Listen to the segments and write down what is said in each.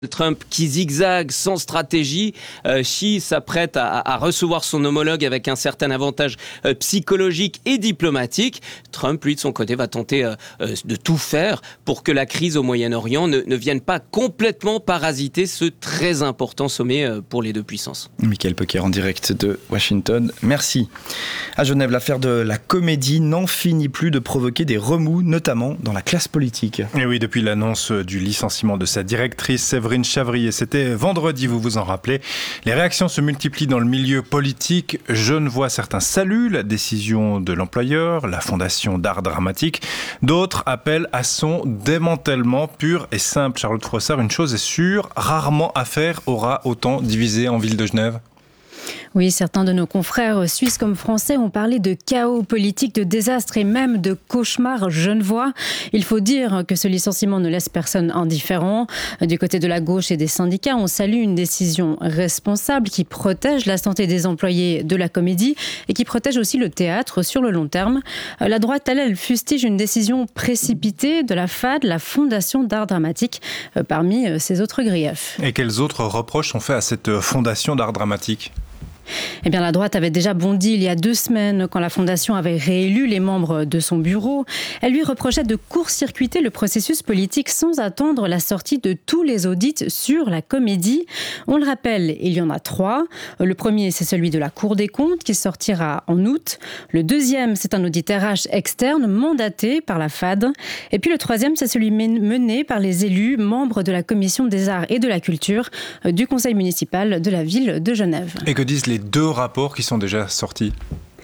Trump qui zigzague sans stratégie, Xi s'apprête à recevoir son homologue avec un certain avantage psychologique et diplomatique. Trump, lui, de son côté, va tenter de tout faire pour que la crise au Moyen-Orient ne vienne pas complètement parasiter ce très important sommet pour les deux puissances. Mickaël Peucker en direct de Washington. Merci. À Genève, l'affaire de la comédie n'en finit plus de provoquer des remous, notamment dans la classe politique. Et oui, depuis l'annonce du licenciement de sa directrice, Séverine Chavrier, c'était vendredi, vous vous en rappelez. Les réactions se multiplient dans le milieu politique. Genevois, certains saluent la décision de l'employeur, la Fondation d'art dramatique. D'autres appellent à son démantèlement pur et simple. Charlotte Frossard, une chose est sûre, rarement affaire aura autant divisé en ville de Genève. Oui, certains de nos confrères suisses comme français ont parlé de chaos politique, de désastre et même de cauchemar genevois. Il faut dire que ce licenciement ne laisse personne indifférent. Du côté de la gauche et des syndicats, on salue une décision responsable qui protège la santé des employés de la comédie et qui protège aussi le théâtre sur le long terme. La droite, elle fustige une décision précipitée de la FAD, la Fondation d'art dramatique, parmi ses autres griefs. Et quels autres reproches sont faits à cette Fondation d'art dramatique ? Eh bien, la droite avait déjà bondi il y a 2 semaines quand la Fondation avait réélu les membres de son bureau. Elle lui reprochait de court-circuiter le processus politique sans attendre la sortie de tous les audits sur la comédie. On le rappelle, il y en a 3. Le premier, c'est celui de la Cour des comptes qui sortira en août. Le deuxième, c'est un audit RH externe mandaté par la FAD. Et puis le troisième, c'est celui mené par les élus, membres de la Commission des Arts et de la Culture du Conseil municipal de la ville de Genève. Et que disent les 2 rapports qui sont déjà sortis ?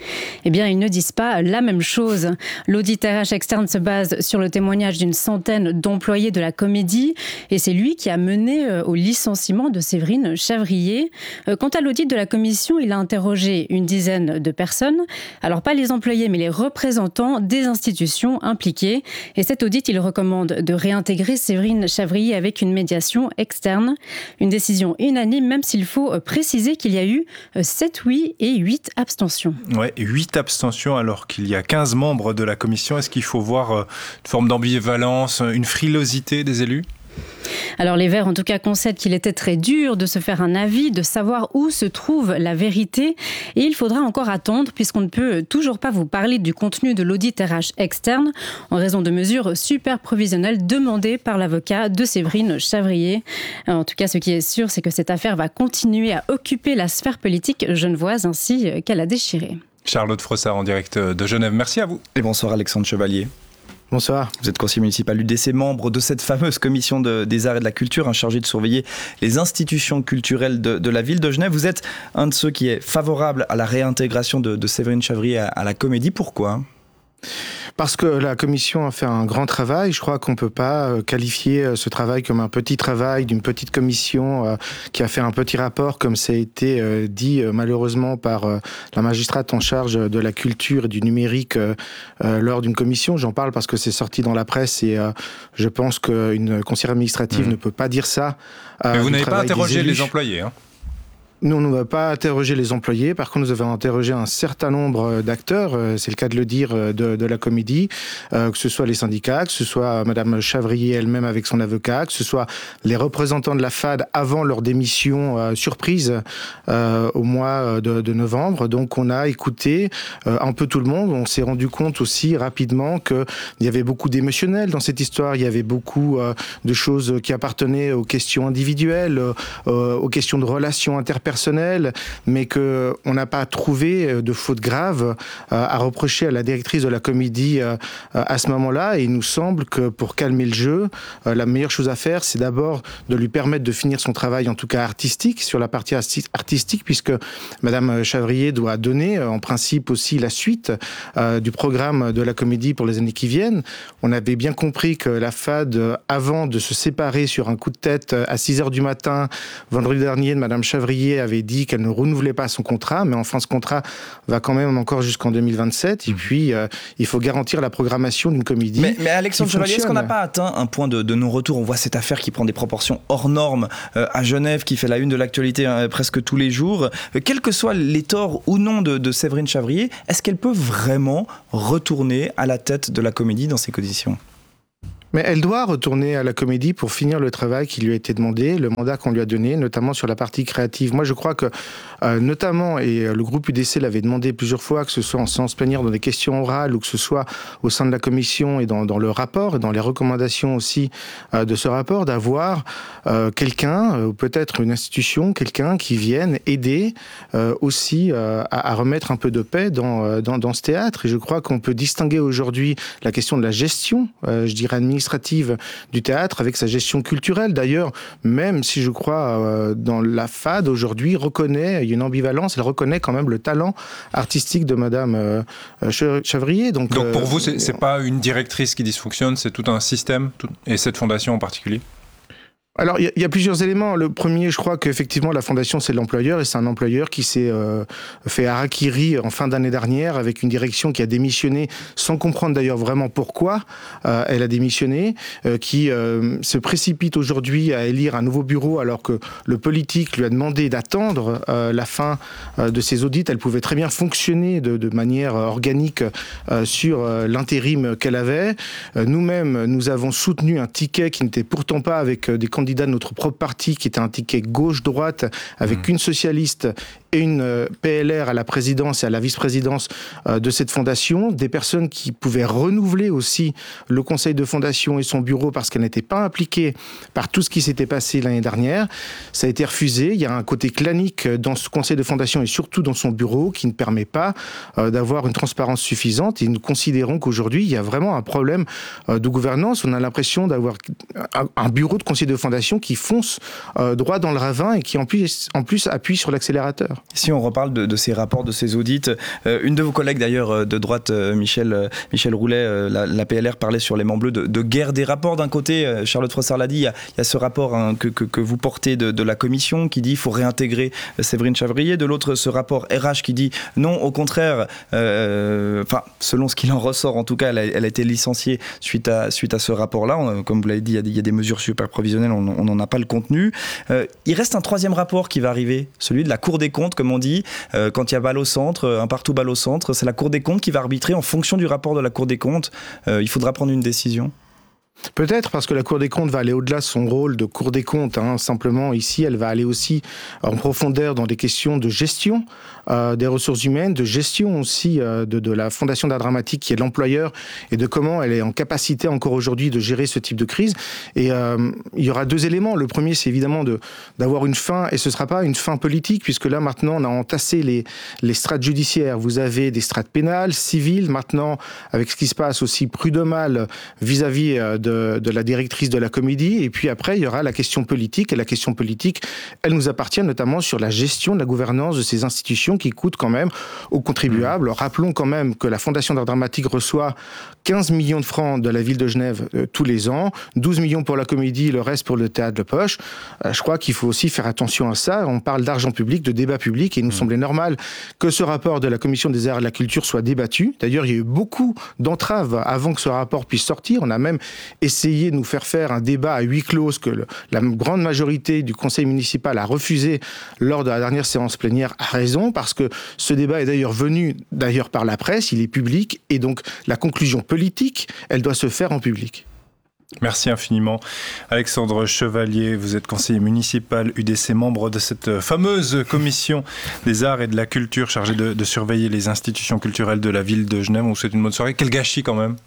Eh bien, ils ne disent pas la même chose. L'audit RH externe se base sur le témoignage d'une centaine d'employés de la comédie et c'est lui qui a mené au licenciement de Séverine Chavrier. Quant à l'audit de la commission, il a interrogé une dizaine de personnes. Alors, pas les employés, mais les représentants des institutions impliquées. Et cet audit, il recommande de réintégrer Séverine Chavrier avec une médiation externe. Une décision unanime, même s'il faut préciser qu'il y a eu 7 oui et 8 abstentions. Ouais, 8 abstentions alors qu'il y a 15 membres de la commission. Est-ce qu'il faut voir une forme d'ambivalence, une frilosité des élus ? Alors les Verts en tout cas concèdent qu'il était très dur de se faire un avis, de savoir où se trouve la vérité et il faudra encore attendre puisqu'on ne peut toujours pas vous parler du contenu de l'audit RH externe en raison de mesures super provisionnelles demandées par l'avocat de Séverine Chavrier. En tout cas ce qui est sûr c'est que cette affaire va continuer à occuper la sphère politique genevoise ainsi qu'elle a déchiré. Charlotte Frossard en direct de Genève, merci à vous. Et bonsoir Alexandre Chevalier. Bonsoir. Vous êtes conseiller municipal UDC, membre de cette fameuse commission des arts et de la culture, chargée de surveiller les institutions culturelles de la ville de Genève. Vous êtes un de ceux qui est favorable à la réintégration de Séverine Chavrier à la comédie. Pourquoi ? Parce que la commission a fait un grand travail. Je crois qu'on ne peut pas qualifier ce travail comme un petit travail d'une petite commission qui a fait un petit rapport, comme ça a été dit malheureusement par la magistrate en charge de la culture et du numérique lors d'une commission. J'en parle parce que c'est sorti dans la presse et je pense qu'une conseillère administrative ne peut pas dire ça. Mais vous n'avez pas interrogé les employés, hein ? Nous, on ne va pas interroger les employés. Par contre, nous avons interrogé un certain nombre d'acteurs, c'est le cas de le dire, de la comédie, que ce soit les syndicats, que ce soit Madame Chavrier elle-même avec son avocat, que ce soit les représentants de la FAD avant leur démission surprise au mois de novembre. Donc, on a écouté un peu tout le monde. On s'est rendu compte aussi rapidement qu'il y avait beaucoup d'émotionnel dans cette histoire. Il y avait beaucoup de choses qui appartenaient aux questions individuelles, aux questions de relations interpersonnelles, mais qu'on n'a pas trouvé de faute grave à reprocher à la directrice de la comédie à ce moment-là. Et il nous semble que pour calmer le jeu, la meilleure chose à faire, c'est d'abord de lui permettre de finir son travail, en tout cas artistique, sur la partie artistique, puisque Madame Chavrier doit donner en principe aussi la suite du programme de la comédie pour les années qui viennent. On avait bien compris que la FAD, avant de se séparer sur un coup de tête à 6h du matin, vendredi dernier, de Madame Chavrier, avait dit qu'elle ne renouvelait pas son contrat, mais enfin ce contrat va quand même encore jusqu'en 2027 et puis il faut garantir la programmation d'une comédie. Mais Alexandre Chevalier, est-ce qu'on n'a pas atteint un point de non-retour ? On voit cette affaire qui prend des proportions hors normes à Genève, qui fait la une de l'actualité presque tous les jours. Quels que soient les torts ou non de Séverine Chavrier, est-ce qu'elle peut vraiment retourner à la tête de la comédie dans ces conditions ? Mais elle doit retourner à la Comédie pour finir le travail qui lui a été demandé, le mandat qu'on lui a donné, notamment sur la partie créative. Moi, je crois que, notamment, et le groupe UDC l'avait demandé plusieurs fois, que ce soit en séance plénière, dans des questions orales, ou que ce soit au sein de la commission et dans le rapport, et dans les recommandations aussi de ce rapport, d'avoir quelqu'un, ou peut-être une institution, quelqu'un qui vienne aider aussi à remettre un peu de paix dans ce théâtre. Et je crois qu'on peut distinguer aujourd'hui la question de la gestion, je dirais administrative du théâtre, avec sa gestion culturelle. D'ailleurs, même si je crois dans la FAD aujourd'hui reconnaît, il y a une ambivalence, elle reconnaît quand même le talent artistique de Madame Chavrier. Donc pour vous, c'est pas une directrice qui dysfonctionne, c'est tout un système, et cette fondation en particulier? Alors, il y a plusieurs éléments. Le premier, je crois qu'effectivement, la fondation, c'est l'employeur, et c'est un employeur qui s'est fait harakiri en fin d'année dernière, avec une direction qui a démissionné, sans comprendre d'ailleurs vraiment pourquoi elle a démissionné, qui se précipite aujourd'hui à élire un nouveau bureau, alors que le politique lui a demandé d'attendre la fin de ses audits. Elle pouvait très bien fonctionner de manière organique sur l'intérim qu'elle avait. Nous-mêmes, nous avons soutenu un ticket qui n'était pourtant pas avec des candidats de notre propre parti, qui était un ticket gauche-droite, avec une socialiste et une PLR à la présidence et à la vice-présidence de cette fondation, des personnes qui pouvaient renouveler aussi le conseil de fondation et son bureau parce qu'elles n'étaient pas impliquées par tout ce qui s'était passé l'année dernière. Ça a été refusé. Il y a un côté clanique dans ce conseil de fondation et surtout dans son bureau qui ne permet pas d'avoir une transparence suffisante, et nous considérons qu'aujourd'hui il y a vraiment un problème de gouvernance. On a l'impression d'avoir un bureau de conseil de fondation qui fonce droit dans le ravin et qui en plus appuie sur l'accélérateur. Si on reparle de ces rapports, de ces audits, une de vos collègues d'ailleurs de droite, Michel Roulet, la PLR, parlait sur les Mains Bleues de guerre des rapports. D'un côté, Charlotte Froissart l'a dit, il y a ce rapport que vous portez de la commission qui dit qu'il faut réintégrer Séverine Chavrier. De l'autre, ce rapport RH qui dit non, au contraire, selon ce qu'il en ressort, en tout cas, elle a été licenciée suite à ce rapport-là. Comme vous l'avez dit, il y a des mesures super provisionnelles, on n'en a pas le contenu. Il reste un troisième rapport qui va arriver, celui de la Cour des comptes, comme on dit, quand il y a balle au centre, un partout balle au centre, c'est la Cour des comptes qui va arbitrer en fonction du rapport de la Cour des comptes. Il faudra prendre une décision. Peut-être parce que la Cour des comptes va aller au-delà de son rôle de Cour des comptes. Simplement, ici, elle va aller aussi en profondeur dans des questions de gestion des ressources humaines, de gestion aussi de la Fondation d'art dramatique qui est l'employeur, et de comment elle est en capacité encore aujourd'hui de gérer ce type de crise. Et il y aura deux éléments. Le premier, c'est évidemment d'avoir une fin, et ce ne sera pas une fin politique, puisque là, maintenant, on a entassé les strates judiciaires. Vous avez des strates pénales, civiles, maintenant, avec ce qui se passe aussi prud'homal vis-à-vis de la directrice de la Comédie. Et puis après, il y aura la question politique. Et la question politique, elle nous appartient notamment sur la gestion de la gouvernance de ces institutions qui coûtent quand même aux contribuables. Rappelons quand même que la Fondation d'art dramatique reçoit 15 millions de francs de la ville de Genève tous les ans, 12 millions pour la Comédie, le reste pour le théâtre de poche. Je crois qu'il faut aussi faire attention à ça. On parle d'argent public, de débat public, et il nous semblait normal que ce rapport de la Commission des arts et de la culture soit débattu. D'ailleurs, il y a eu beaucoup d'entraves avant que ce rapport puisse sortir. On a même essayé de nous faire un débat à huis clos, ce que la grande majorité du conseil municipal a refusé lors de la dernière séance plénière, à raison, parce que ce débat est d'ailleurs venu par la presse, il est public, et donc la conclusion politique, elle doit se faire en public. Merci infiniment. Alexandre Chevalier, vous êtes conseiller municipal UDC, membre de cette fameuse commission des arts et de la culture chargée de surveiller les institutions culturelles de la ville de Genève. On vous souhaite une bonne soirée. Quel gâchis quand même.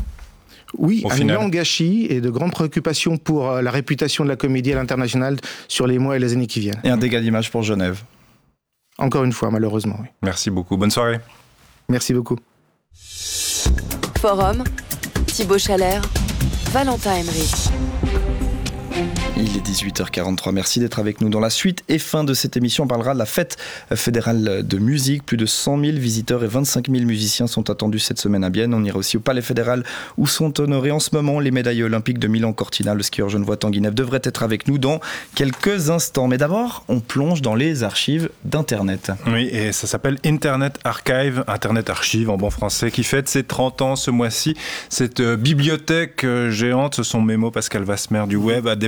Oui, un énorme gâchis et de grandes préoccupations pour la réputation de la Comédie à l'international sur les mois et les années qui viennent. Et un dégât d'image pour Genève. Encore une fois, malheureusement. Oui. Merci beaucoup. Bonne soirée. Merci beaucoup. Forum, Thibaut Chalère, Valentin Emery. Il est 18h43, merci d'être avec nous. Dans la suite et fin de cette émission, on parlera de la fête fédérale de musique. Plus de 100 000 visiteurs et 25 000 musiciens sont attendus cette semaine à Bienne. On ira aussi au Palais fédéral où sont honorés en ce moment les médailles olympiques de Milan-Cortina. Le skieur genevois Tanguy Neff devrait être avec nous dans quelques instants. Mais d'abord, on plonge dans les archives d'Internet. Oui, et ça s'appelle Internet Archive, Internet Archive en bon français, qui fête ses 30 ans ce mois-ci. Cette bibliothèque géante, ce sont mes mots, Pascal Vasmer, du web, a dépassé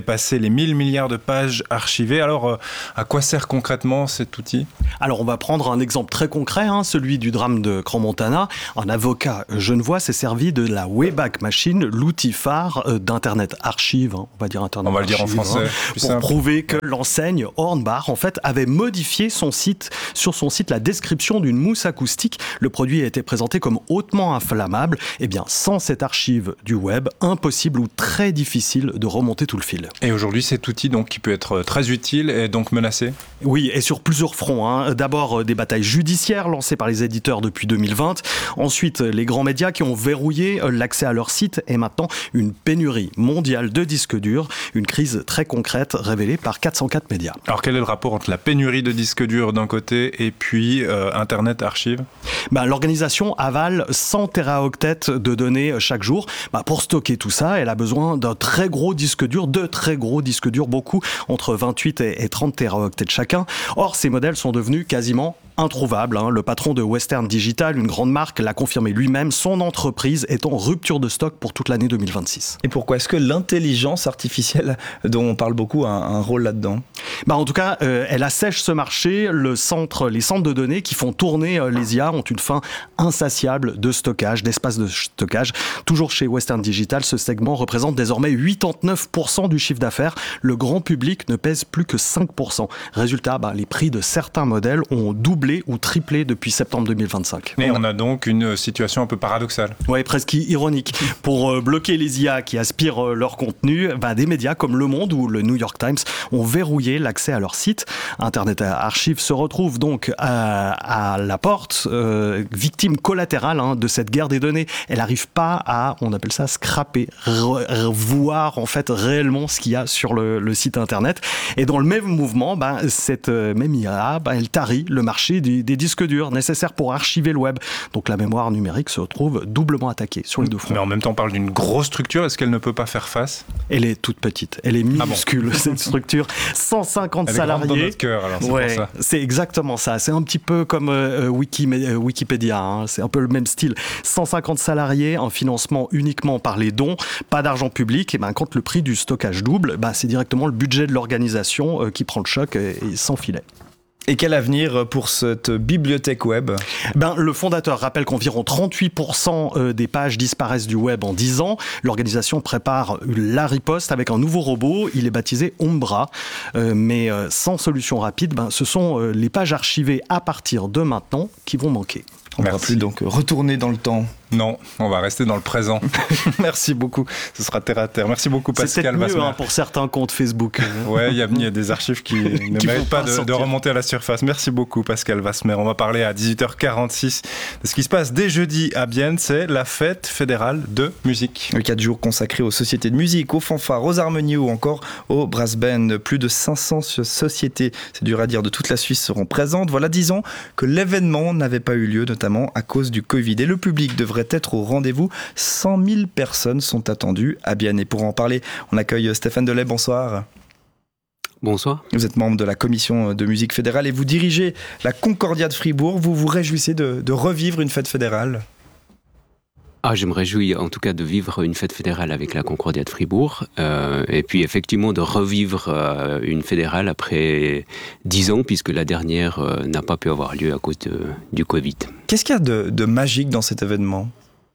les 1000 milliards de pages archivées. Alors, à quoi sert concrètement cet outil ? Alors, on va prendre un exemple très concret, celui du drame de Crans-Montana. Un avocat genevois s'est servi de la Wayback Machine, l'outil phare d'Internet Archive, on va dire Internet On va le dire en Archive, français. pour prouver que l'enseigne Hornbach, en fait, avait modifié sur son site la description d'une mousse acoustique. Le produit a été présenté comme hautement inflammable. Eh bien, sans cette archive du web, impossible ou très difficile de remonter tout le fil. Et aujourd'hui, cet outil donc, qui peut être très utile est donc menacé ? Oui, et sur plusieurs fronts. D'abord, des batailles judiciaires lancées par les éditeurs depuis 2020. Ensuite, les grands médias qui ont verrouillé l'accès à leur site. Et maintenant, une pénurie mondiale de disques durs. Une crise très concrète révélée par 404 médias. Alors, quel est le rapport entre la pénurie de disques durs d'un côté et puis Internet Archive ? L'organisation avale 100 téraoctets de données chaque jour. Pour stocker tout ça, elle a besoin d'un très gros disque dur, de très gros disques durs, beaucoup, entre 28 et 30 téraoctets chacun. Or, ces modèles sont devenus quasiment introuvables. Le patron de Western Digital, une grande marque, l'a confirmé lui-même, son entreprise est en rupture de stock pour toute l'année 2026. Et pourquoi est-ce que l'intelligence artificielle, dont on parle beaucoup, a un rôle là-dedans ? En tout cas, elle assèche ce marché. Les centres de données qui font tourner les IA ont une faim insatiable de stockage, d'espace de stockage. Toujours chez Western Digital, ce segment représente désormais 89% du chiffre d'affaires. Le grand public ne pèse plus que 5%. Résultat, les prix de certains modèles ont doublé ou triplé depuis septembre 2025. Et on a donc une situation un peu paradoxale. Oui, presque ironique. Pour bloquer les IA qui aspirent leur contenu, des médias comme Le Monde ou le New York Times ont verrouillé l'accès à leur site. Internet Archive se retrouve donc à la porte, victime collatérale de cette guerre des données. Elle n'arrive pas à, on appelle ça, scraper, voir en fait réellement ce qu'il y a sur le site internet. Et dans le même mouvement, cette même IA, elle tarit le marché des disques durs nécessaires pour archiver le web. Donc la mémoire numérique se retrouve doublement attaquée sur les deux fronts. Mais en même temps, on parle d'une grosse structure. Est-ce qu'elle ne peut pas faire face ? Elle est toute petite. Elle est minuscule, cette structure. 150 elle salariés. Elle est dans notre cœur, alors c'est pour ça. C'est exactement ça. C'est un petit peu comme Wikipédia. C'est un peu le même style. 150 salariés, un financement uniquement par les dons, pas d'argent public. Et quand le prix du stockage double, c'est directement le budget de l'organisation qui prend le choc et sans filet. Et quel avenir pour cette bibliothèque web ? Le fondateur rappelle qu'environ 38% des pages disparaissent du web en 10 ans. L'organisation prépare la riposte avec un nouveau robot. Il est baptisé Umbra. Mais sans solution rapide, ce sont les pages archivées à partir de maintenant qui vont manquer. On ne va plus donc retourner dans le temps. Non, on va rester dans le présent. Merci beaucoup. Ce sera terre à terre. Merci beaucoup, Pascal Wasmer. C'est peut-être mieux pour certains comptes Facebook. Ouais, il y a des archives qui ne méritent pas de remonter à la surface. Merci beaucoup, Pascal Wasmer. On va parler à 18h46 de ce qui se passe dès jeudi à Bienne. C'est la fête fédérale de musique. 4 jours consacrés aux sociétés de musique, aux fanfares, aux harmonies ou encore aux brass bands. Plus de 500 sociétés, c'est dur à dire, de toute la Suisse seront présentes. Voilà 10 ans que l'événement n'avait pas eu lieu, notamment à cause du Covid. Et le public devrait être au rendez-vous. 100 000 personnes sont attendues à Bienne. Et pour en parler, on accueille Stéphane Delay. Bonsoir. Bonsoir. Vous êtes membre de la commission de musique fédérale et vous dirigez la Concordia de Fribourg. Vous vous réjouissez de revivre une fête fédérale ? Je me réjouis en tout cas de vivre une fête fédérale avec la Concordia de Fribourg et puis effectivement de revivre une fédérale après 10 ans puisque la dernière n'a pas pu avoir lieu à cause du Covid. Qu'est-ce qu'il y a de magique dans cet événement ?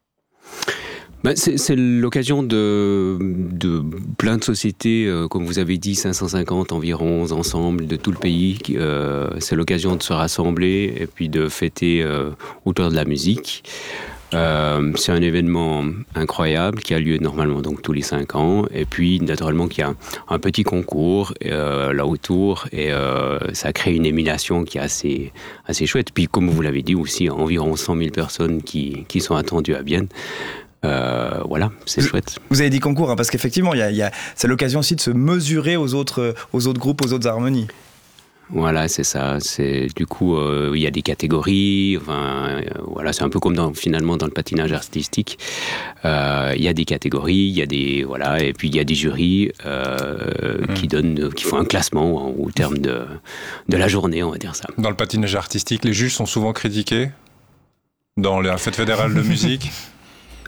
C'est l'occasion de plein de sociétés, comme vous avez dit, 550 environ ensemble de tout le pays. C'est l'occasion de se rassembler et puis de fêter autour de la musique. C'est un événement incroyable qui a lieu normalement donc tous les 5 ans et puis naturellement qu'il y a un petit concours là autour et ça crée une émulation qui est assez chouette. Puis comme vous l'avez dit aussi, environ 100 000 personnes qui sont attendues à Bienne. Voilà, c'est chouette. Vous avez dit concours parce qu'effectivement c'est l'occasion aussi de se mesurer aux autres groupes, aux autres harmonies. Voilà, c'est ça. Du coup, il y a des catégories. Voilà, c'est un peu comme finalement dans le patinage artistique. Il y a des catégories, et puis il y a des jurys qui font un classement au terme de la journée, on va dire ça. Dans le patinage artistique, les juges sont souvent critiqués dans la fête fédérale de musique.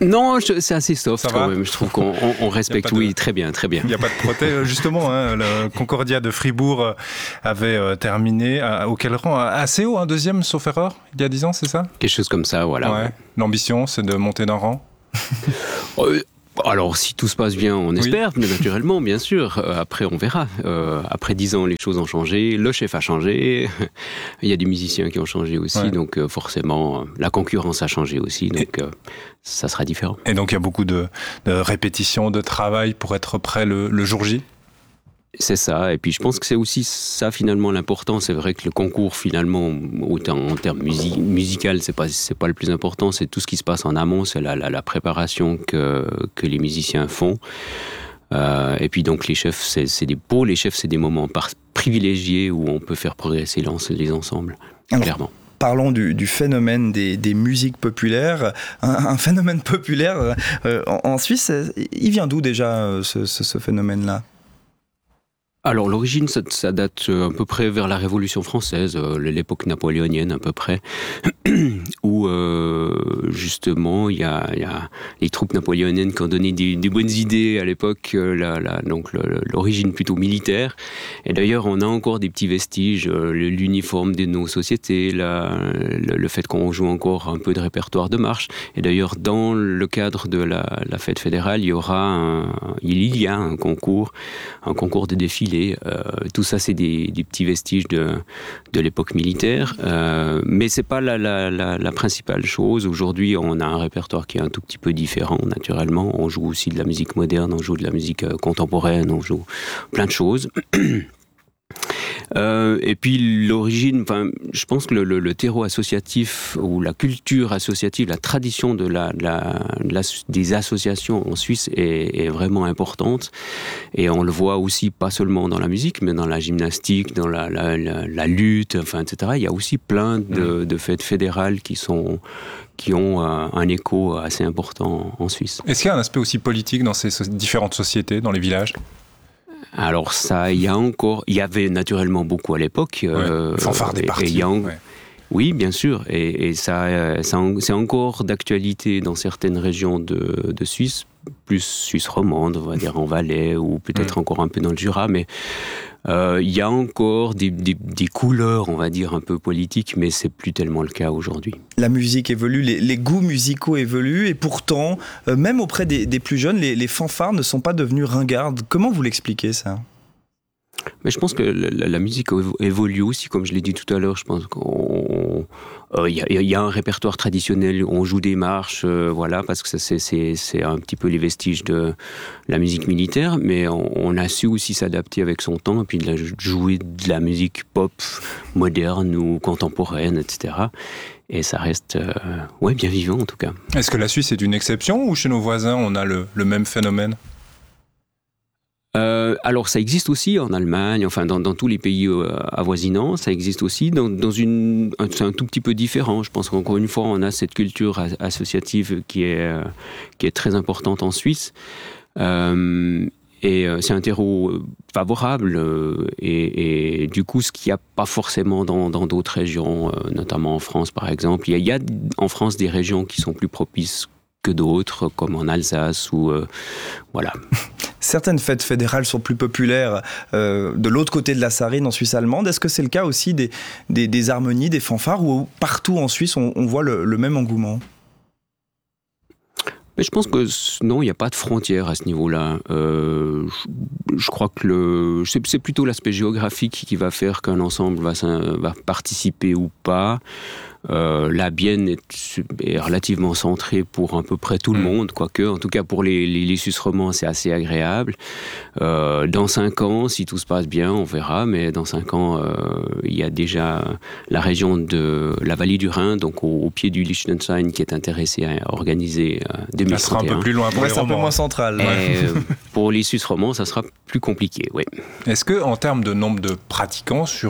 Non, c'est assez soft Ça quand va même. Je trouve qu'on respecte. Oui, très bien, très bien. Il n'y a pas de protège. Justement, le Concordia de Fribourg avait terminé au quel rang? Assez haut, deuxième, sauf erreur, il y a 10 ans, c'est ça? Quelque chose comme ça, voilà. Ouais. L'ambition, c'est de monter d'un rang? Alors, si tout se passe bien, on espère, mais naturellement, bien sûr. Après, on verra. Après 10 ans, les choses ont changé. Le chef a changé. Il y a des musiciens qui ont changé aussi. Donc, forcément, la concurrence a changé aussi. Donc, ça sera différent. Et donc, il y a beaucoup de répétitions, de travail pour être prêt le jour J? C'est ça, et puis je pense que c'est aussi ça finalement l'important. C'est vrai que le concours finalement, autant en termes musical, c'est pas le plus important, c'est tout ce qui se passe en amont, c'est la préparation que les musiciens font. Et puis donc les chefs, pour les chefs, c'est des moments privilégiés où on peut faire progresser les ensembles, clairement. Parlons du phénomène des musiques populaires. Un phénomène populaire en Suisse, il vient d'où déjà ce phénomène-là ? Alors l'origine, ça date à peu près vers la Révolution française, l'époque napoléonienne à peu près, où justement il y a les troupes napoléoniennes qui ont donné des bonnes idées à l'époque, donc l'origine plutôt militaire. Et d'ailleurs on a encore des petits vestiges, l'uniforme de nos sociétés, le fait qu'on joue encore un peu de répertoire de marche. Et d'ailleurs dans le cadre de la fête fédérale, il y a un concours de défilé. Tout ça, c'est des petits vestiges de l'époque militaire, mais c'est pas la principale chose. Aujourd'hui, on a un répertoire qui est un tout petit peu différent, naturellement. On joue aussi de la musique moderne, on joue de la musique contemporaine, on joue plein de choses. Et puis l'origine, je pense que le terreau associatif ou la culture associative, la tradition des associations en Suisse est vraiment importante. Et on le voit aussi pas seulement dans la musique, mais dans la gymnastique, dans la lutte, etc. Il y a aussi plein de fêtes fédérales qui ont un écho assez important en Suisse. Est-ce qu'il y a un aspect aussi politique dans ces différentes sociétés, dans les villages ? Alors ça, il y avait naturellement beaucoup à l'époque. Fanfare des partis. Oui, bien sûr. Et c'est encore d'actualité dans certaines régions de Suisse, plus Suisse romande, on va dire en Valais, ou peut-être encore un peu dans le Jura, mais il y a encore des couleurs, on va dire, un peu politiques, mais c'est plus tellement le cas aujourd'hui. La musique évolue, les goûts musicaux évoluent, et pourtant, même auprès des plus jeunes, les fanfares ne sont pas devenus ringardes. Comment vous l'expliquez, ça ? Mais je pense que la musique évolue aussi, comme je l'ai dit tout à l'heure. Je pense qu'il y a un répertoire traditionnel, on joue des marches, parce que c'est un petit peu les vestiges de la musique militaire, mais on a su aussi s'adapter avec son temps, et puis jouer de la musique pop moderne ou contemporaine, etc. Et ça reste bien vivant en tout cas. Est-ce que la Suisse est une exception, ou chez nos voisins on a le même phénomène ? Alors ça existe aussi en Allemagne, dans tous les pays avoisinants, ça existe aussi. C'est un tout petit peu différent. Je pense qu'encore une fois, on a cette culture associative qui est très importante en Suisse. Et c'est un terreau favorable et du coup, ce qu'il n'y a pas forcément dans d'autres régions, notamment en France par exemple. Il y a en France des régions qui sont plus propices que d'autres, comme en Alsace ou voilà. Certaines fêtes fédérales sont plus populaires de l'autre côté de la Sarine, en Suisse allemande. Est-ce que c'est le cas aussi des harmonies, des fanfares, ou partout en Suisse on voit le même engouement ? Mais je pense que non, il n'y a pas de frontière à ce niveau-là. Je crois que c'est plutôt l'aspect géographique qui va faire qu'un ensemble va participer ou pas. La Bienne est relativement centrée pour à peu près tout le monde, quoique, en tout cas pour les Suisses romands, c'est assez agréable. Dans 5 ans, si tout se passe bien, on verra, mais dans 5 ans, il y a déjà la région de la vallée du Rhin, donc au pied du Liechtenstein, qui est intéressée à organiser 2031. Ça sera un peu plus loin pour les romans. C'est un peu moins central. Pour les Suisses romands, ça sera plus compliqué, oui. Est-ce que, en termes de nombre de pratiquants, si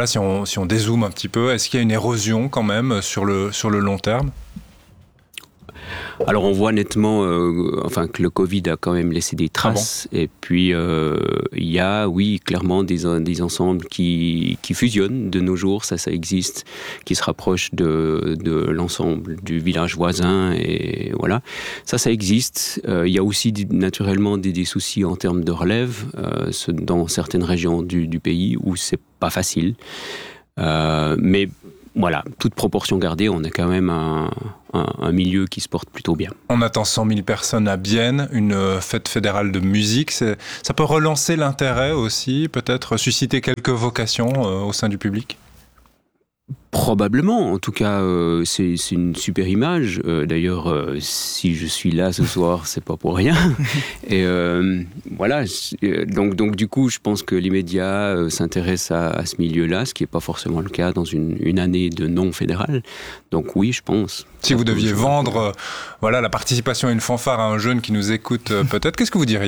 on dézoome un petit peu, est-ce qu'il y a une érosion quand même sur le long terme ? Alors on voit nettement que le Covid a quand même laissé des traces. Et puis il y a, oui, clairement des ensembles qui fusionnent de nos jours, ça existe, qui se rapprochent de l'ensemble du village voisin. Et voilà, ça existe. Il y a aussi naturellement des soucis en termes de relève dans certaines régions du pays où c'est pas facile. Mais voilà, toute proportion gardée, on a quand même un milieu qui se porte plutôt bien. On attend 100 000 personnes à Bienne, une fête fédérale de musique. Ça peut relancer l'intérêt aussi, peut-être susciter quelques vocations au sein du public ? Probablement, en tout cas, c'est une super image. D'ailleurs, si je suis là ce soir, c'est pas pour rien. Et voilà. Donc, du coup, je pense que les médias s'intéressent à ce milieu-là, ce qui n'est pas forcément le cas dans une année de non fédérale. Donc oui, je pense. Si vous deviez vendre, la participation à une fanfare à un jeune qui nous écoute, peut-être, qu'est-ce que vous diriez ?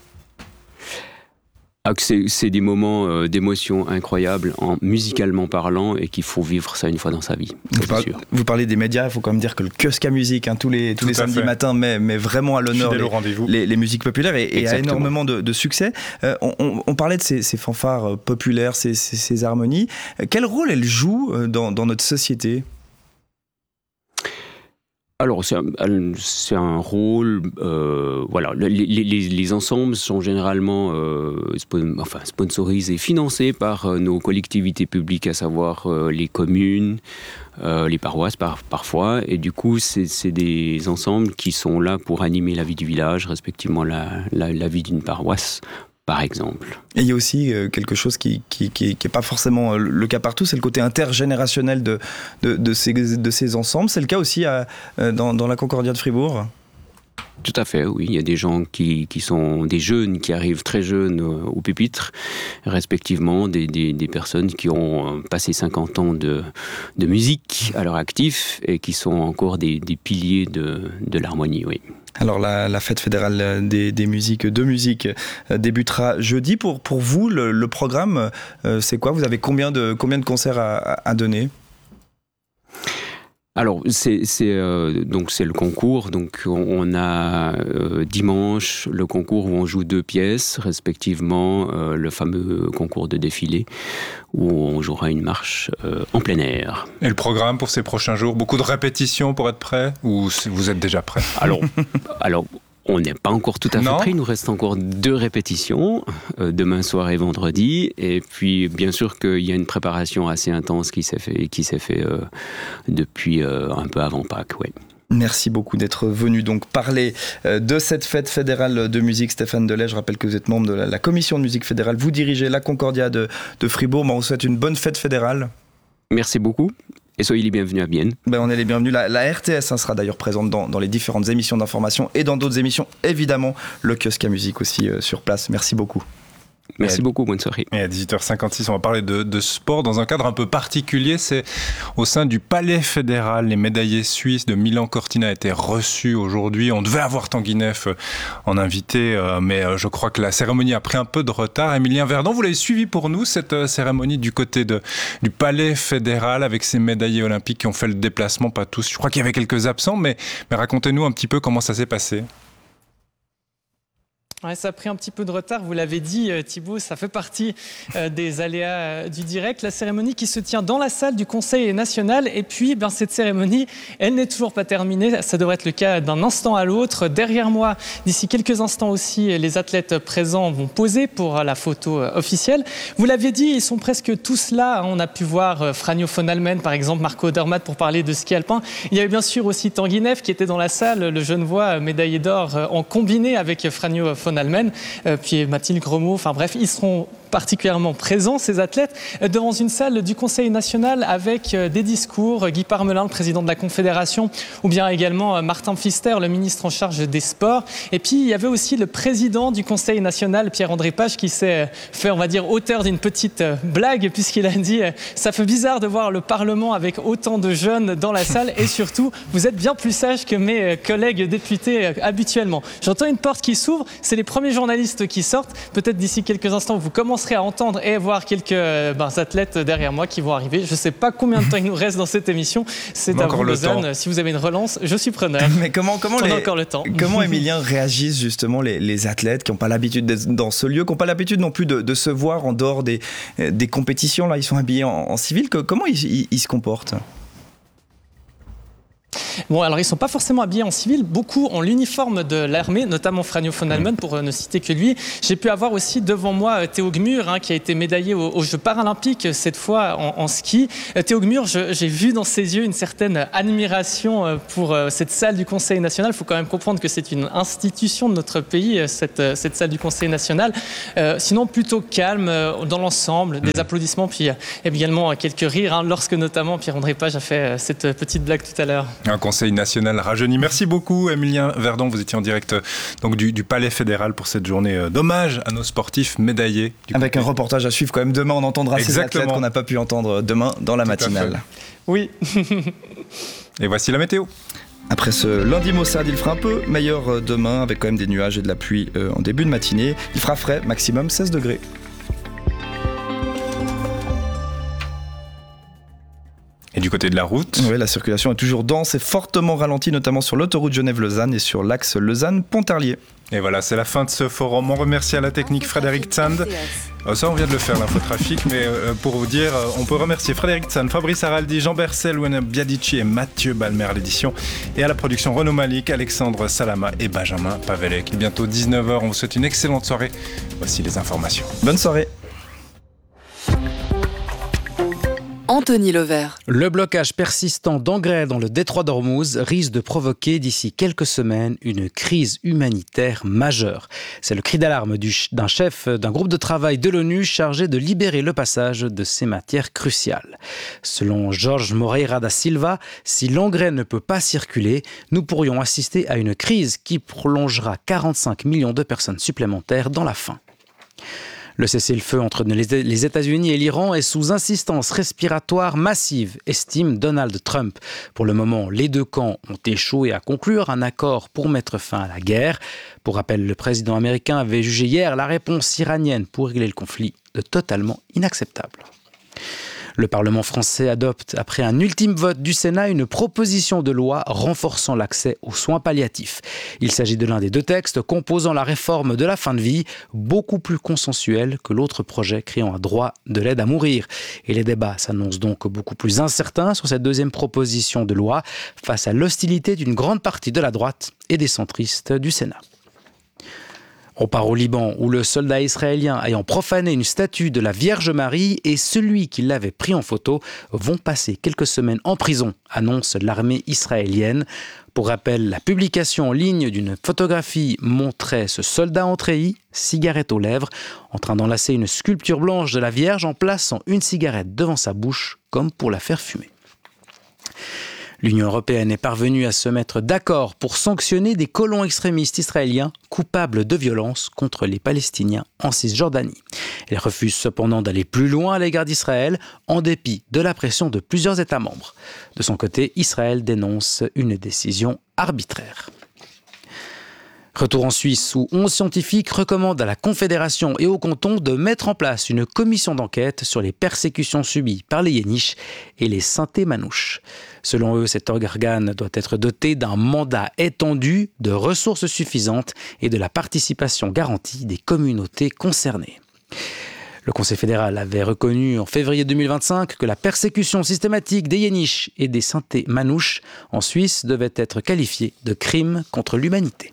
C'est des moments d'émotion incroyables, musicalement parlant, et qu'il faut vivre ça une fois dans sa vie. Vous parlez des médias, il faut quand même dire que le Kiosque à musique, tous les samedis matins, met vraiment à l'honneur les musiques populaires et a énormément de succès. On parlait de ces fanfares populaires, ces harmonies. Quel rôle elles jouent dans notre société ? Alors, c'est un rôle... les ensembles sont généralement sponsorisés et financés par nos collectivités publiques, à savoir les communes, les paroisses parfois. Et du coup, c'est des ensembles qui sont là pour animer la vie du village, respectivement la vie d'une paroisse, par exemple. Et il y a aussi quelque chose qui est pas forcément le cas partout, c'est le côté intergénérationnel de ces ensembles. C'est le cas aussi dans la Concordia de Fribourg ? Tout à fait, oui. Il y a des gens qui sont des jeunes, qui arrivent très jeunes au pupitre, respectivement des personnes qui ont passé 50 ans de musique à leur actif et qui sont encore des piliers de l'harmonie, oui. Alors la fête fédérale des musiques, de musique, débutera jeudi. Pour vous, le programme, c'est quoi ? Vous avez combien de concerts à donner ? Alors, c'est le concours. Donc, on a dimanche le concours où on joue 2 pièces, respectivement le fameux concours de défilé où on jouera une marche en plein air. Et le programme pour ces prochains jours, beaucoup de répétitions pour être prêt, ou vous êtes déjà prêt ? Alors, on n'est pas encore tout à fait prêt. Il nous reste encore 2 répétitions, demain soir et vendredi. Et puis, bien sûr qu'il y a une préparation assez intense qui s'est fait depuis un peu avant Pâques. Ouais. Merci beaucoup d'être venu donc parler de cette fête fédérale de musique. Stéphane Delay, je rappelle que vous êtes membre de la commission de musique fédérale. Vous dirigez la Concordia de Fribourg. On vous souhaite une bonne fête fédérale. Merci beaucoup. Et soyez les bienvenus à Bienne. On est les bienvenus. La RTS sera d'ailleurs présente dans les différentes émissions d'information et dans d'autres émissions. Évidemment, le Kiosque à musique aussi sur place. Merci beaucoup. Merci beaucoup, bonne soirée. Et à 18h56, on va parler de sport dans un cadre un peu particulier. C'est au sein du Palais fédéral. Les médaillés suisses de Milan Cortina étaient reçus aujourd'hui. On devait avoir Tanguy Neff en invité, mais je crois que la cérémonie a pris un peu de retard. Émilien Verdon, vous l'avez suivi pour nous, cette cérémonie du côté du Palais fédéral avec ces médaillés olympiques qui ont fait le déplacement, pas tous. Je crois qu'il y avait quelques absents, mais racontez-nous un petit peu comment ça s'est passé. Ouais, ça a pris un petit peu de retard, vous l'avez dit Thibaut, ça fait partie des aléas du direct. La cérémonie qui se tient dans la salle du Conseil national et puis cette cérémonie, elle n'est toujours pas terminée, ça devrait être le cas d'un instant à l'autre. Derrière moi, d'ici quelques instants aussi, les athlètes présents vont poser pour la photo officielle. Vous l'avez dit, ils sont presque tous là, on a pu voir Franjo von Allmen par exemple, Marco Odermatt pour parler de ski alpin. Il y avait bien sûr aussi Tanguy Neff qui était dans la salle, le Genevois médaillé d'or en combiné avec Franjo von Allmen, puis Mathilde Gremaud, enfin bref, ils seront particulièrement présents, ces athlètes, devant une salle du Conseil national avec des discours, Guy Parmelin, le président de la Confédération, ou bien également Martin Pfister, le ministre en charge des sports. Et puis, il y avait aussi le président du Conseil national, Pierre-André Page, qui s'est fait, on va dire, auteur d'une petite blague, puisqu'il a dit « Ça fait bizarre de voir le Parlement avec autant de jeunes dans la salle, et surtout, vous êtes bien plus sages que mes collègues députés habituellement. » J'entends une porte qui s'ouvre, c'est les premiers journalistes qui sortent. Peut-être d'ici quelques instants, vous commencez commencerai à entendre et voir quelques athlètes derrière moi qui vont arriver. Je ne sais pas combien de temps il nous reste dans cette émission. C'est à vous, Lausanne. Si vous avez une relance, je suis preneur. Mais comment encore le temps. Comment, Émilien, réagissent justement les athlètes qui n'ont pas l'habitude d'être dans ce lieu, qui n'ont pas l'habitude non plus de se voir en dehors des compétitions? Là, ils sont habillés en civil. Comment ils se comportent? Bon, alors ils ne sont pas forcément habillés en civil, beaucoup ont l'uniforme de l'armée, notamment Franjo von Halmen, pour ne citer que lui. J'ai pu avoir aussi devant moi Théo Gmür, qui a été médaillé aux Jeux paralympiques, cette fois en ski. Théo Gmür, j'ai vu dans ses yeux une certaine admiration pour cette salle du Conseil national. Il faut quand même comprendre que c'est une institution de notre pays, cette salle du Conseil national. Sinon, plutôt calme dans l'ensemble, des applaudissements, puis également quelques rires, lorsque notamment Pierre-André Page a fait cette petite blague tout à l'heure. Un Conseil national rajeuni. Merci beaucoup, Émilien Verdon. Vous étiez en direct donc, du Palais fédéral pour cette journée d'hommage à nos sportifs médaillés. Avec un reportage à suivre quand même. Demain, on entendra ces athlètes qu'on n'a pas pu entendre demain dans la matinale. Oui. Et voici la météo. Après ce lundi maussade, il fera un peu meilleur demain avec quand même des nuages et de la pluie en début de matinée. Il fera frais, maximum 16 degrés. Et du côté de la route? Oui, la circulation est toujours dense et fortement ralentie, notamment sur l'autoroute Genève-Lausanne et sur l'axe Lausanne-Pontarlier. Et voilà, c'est la fin de ce forum. On remercie à la technique Frédéric Tsand. Ça, on vient de le faire, l'infotrafic, mais pour vous dire, on peut remercier Frédéric Tsand, Fabrice Araldi, Jean Bercel, Wena Biadici et Mathieu Balmer à l'édition. Et à la production, Renaud Malik, Alexandre Salama et Benjamin Pavelek. Bientôt 19h, on vous souhaite une excellente soirée. Voici les informations. Bonne soirée. Anthony Levert. Le blocage persistant d'engrais dans le détroit d'Ormuz risque de provoquer d'ici quelques semaines une crise humanitaire majeure. C'est le cri d'alarme d'un chef d'un groupe de travail de l'ONU chargé de libérer le passage de ces matières cruciales. Selon Jorge Moreira da Silva, si l'engrais ne peut pas circuler, nous pourrions assister à une crise qui prolongera 45 millions de personnes supplémentaires dans la faim. Le cessez-le-feu entre les États-Unis et l'Iran est sous insistance respiratoire massive, estime Donald Trump. Pour le moment, les deux camps ont échoué à conclure un accord pour mettre fin à la guerre. Pour rappel, le président américain avait jugé hier la réponse iranienne pour régler le conflit de totalement inacceptable. Le Parlement français adopte, après un ultime vote du Sénat, une proposition de loi renforçant l'accès aux soins palliatifs. Il s'agit de l'un des deux textes composant la réforme de la fin de vie, beaucoup plus consensuel que l'autre projet créant un droit de l'aide à mourir. Et les débats s'annoncent donc beaucoup plus incertains sur cette deuxième proposition de loi face à l'hostilité d'une grande partie de la droite et des centristes du Sénat. On part au Liban, où le soldat israélien ayant profané une statue de la Vierge Marie et celui qui l'avait pris en photo vont passer quelques semaines en prison, annonce l'armée israélienne. Pour rappel, la publication en ligne d'une photographie montrait ce soldat en treillis, cigarette aux lèvres, en train d'enlacer une sculpture blanche de la Vierge en plaçant une cigarette devant sa bouche, comme pour la faire fumer. L'Union européenne est parvenue à se mettre d'accord pour sanctionner des colons extrémistes israéliens coupables de violences contre les Palestiniens en Cisjordanie. Elle refuse cependant d'aller plus loin à l'égard d'Israël, en dépit de la pression de plusieurs États membres. De son côté, Israël dénonce une décision arbitraire. Retour en Suisse où 11 scientifiques recommandent à la Confédération et au canton de mettre en place une commission d'enquête sur les persécutions subies par les Yéniches et les Sinté Manouches. Selon eux, cet organe doit être doté d'un mandat étendu, de ressources suffisantes et de la participation garantie des communautés concernées. Le Conseil fédéral avait reconnu en février 2025 que la persécution systématique des Yéniches et des Sinté Manouches en Suisse devait être qualifiée de crime contre l'humanité.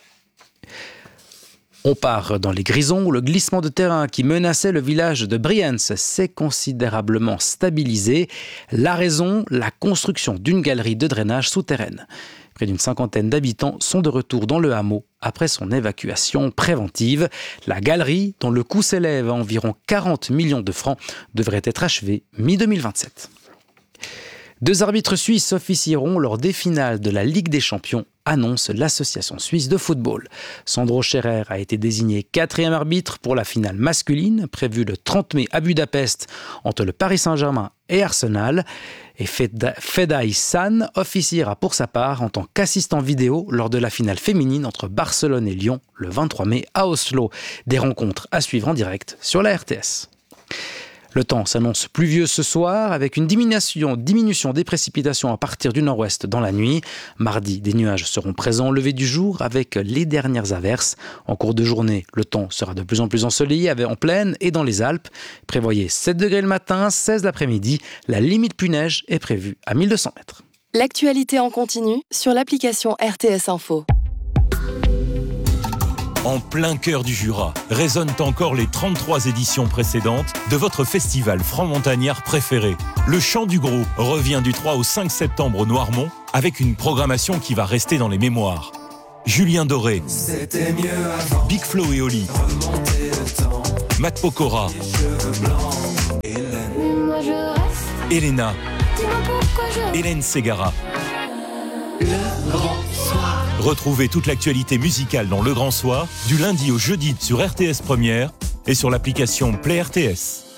On part dans les Grisons où le glissement de terrain qui menaçait le village de Brienz s'est considérablement stabilisé. La raison, la construction d'une galerie de drainage souterraine. Près d'une cinquantaine d'habitants sont de retour dans le hameau après son évacuation préventive. La galerie, dont le coût s'élève à environ 40 millions de francs, devrait être achevée mi-2027. 2 arbitres suisses officieront lors des finales de la Ligue des Champions, annonce l'Association suisse de football. Sandro Scherer a été désigné 4e arbitre pour la finale masculine, prévue le 30 mai à Budapest entre le Paris Saint-Germain et Arsenal. Et Fedai San officiera pour sa part en tant qu'assistant vidéo lors de la finale féminine entre Barcelone et Lyon le 23 mai à Oslo. Des rencontres à suivre en direct sur la RTS. Le temps s'annonce pluvieux ce soir avec une diminution des précipitations à partir du nord-ouest dans la nuit. Mardi, des nuages seront présents au lever du jour avec les dernières averses. En cours de journée, le temps sera de plus en plus ensoleillé en plaine et dans les Alpes. Prévoyez 7 degrés le matin, 16 l'après-midi. La limite pluie neige est prévue à 1200 mètres. L'actualité en continu sur l'application RTS Info. En plein cœur du Jura, résonnent encore les 33 éditions précédentes de votre festival franc-montagnard préféré. Le Chant du Gros revient du 3 au 5 septembre au Noirmont avec une programmation qui va rester dans les mémoires. Julien Doré, Big Flo et Oli, Matt Pokora, Elena, Hélène Ségara. Retrouvez toute l'actualité musicale dans Le Grand Soir, du lundi au jeudi sur RTS Première et sur l'application Play RTS.